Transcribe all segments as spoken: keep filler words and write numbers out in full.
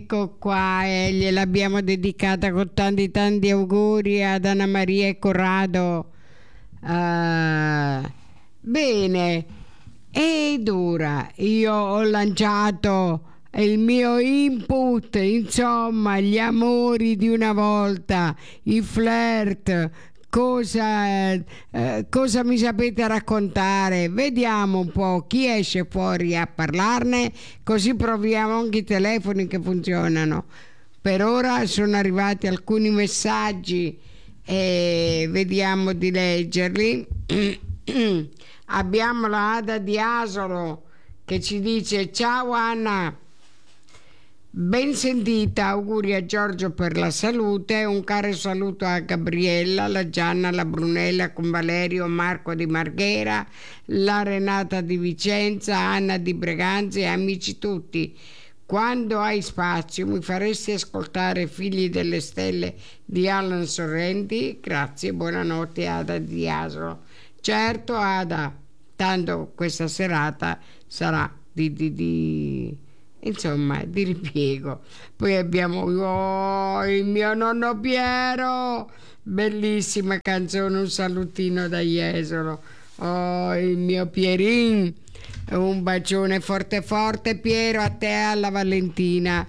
ecco qua, e gliel'abbiamo dedicata con tanti tanti auguri ad Anna Maria e Corrado. Uh, bene, ed ora io ho lanciato il mio input, insomma, gli amori di una volta, i flirt. Cosa, eh, cosa mi sapete raccontare? Vediamo un po' chi esce fuori a parlarne, così proviamo anche i telefoni che funzionano. Per ora sono arrivati alcuni messaggi e vediamo di leggerli. Abbiamo la Ada di Asolo che ci dice: ciao Anna, ben sentita, auguri a Giorgio per la salute, un caro saluto a Gabriella, la Gianna, la Brunella con Valerio, Marco di Marghera, la Renata di Vicenza, Anna di Breganza e amici tutti. Quando hai spazio mi faresti ascoltare Figli delle Stelle di Alan Sorrenti? Grazie, buonanotte Ada di Asolo. Certo Ada, tanto questa serata sarà di... di, di... insomma, di ripiego. Poi abbiamo oh, il mio nonno Piero, bellissima canzone, un salutino da Jesolo. Oh, il mio Pierin, un bacione forte forte Piero, a te e alla Valentina.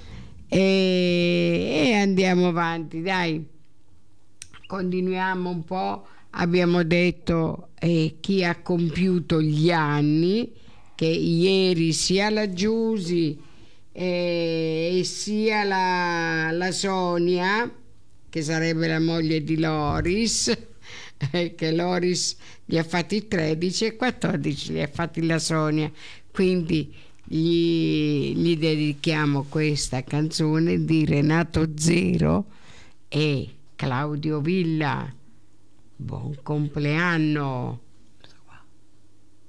E, e andiamo avanti, dai. Continuiamo un po'. Abbiamo detto eh, chi ha compiuto gli anni, che ieri sia la Giusy e, e sia la, la Sonia, che sarebbe la moglie di Loris, eh, che Loris gli ha fatti tredici e quattordici li ha fatti la Sonia, quindi gli, gli dedichiamo questa canzone di Renato Zero e Claudio Villa. Buon compleanno!